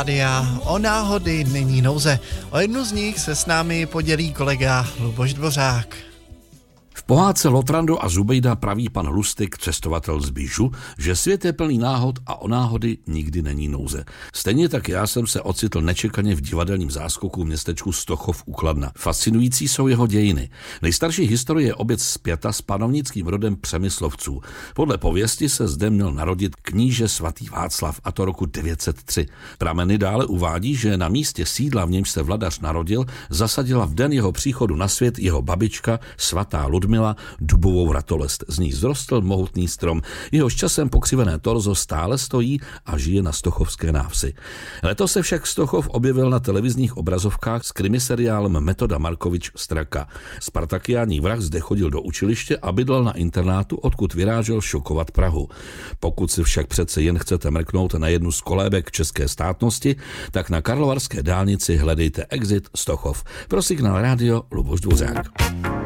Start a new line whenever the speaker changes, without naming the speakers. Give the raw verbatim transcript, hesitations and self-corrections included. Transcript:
Rádia o náhody není nouze. O jednu z nich se s námi podělí kolega Luboš Dvořák.
V pohádce Lotrando a Zubejda praví pan Lustig, cestovatel z Bižu, že svět je plný náhod a o náhody nikdy není nouze. Stejně tak já jsem se ocitl nečekaně v divadelním záskoku v městečku Stochov u Kladna. Fascinující jsou jeho dějiny. Nejstarší historie je obec spjata s panovnickým rodem Přemyslovců. Podle pověsti se zde měl narodit kníže svatý Václav, a to roku devět set tři. Prameny dále uvádí, že na místě sídla, v němž se vladař narodil, zasadila v den jeho příchodu na svět jeho babička svatá Ludmila dubovou ratolest. Z ní zrostl mohutný strom. Jehož časem pokřivené torzo stále stojí a žije na stochovské návsi. Letos se však Stochov objevil na televizních obrazovkách s krimiseriálem Metoda Markovič Straka. Spartakiánní vrah zde chodil do učiliště a bydlel na internátu, odkud vyrážel šokovat Prahu. Pokud si však přece jen chcete mrknout na jednu z kolébek české státnosti, tak na karlovarské dálnici hledejte Exit Stochov. Pro Signál Radio Luboš Dvořák.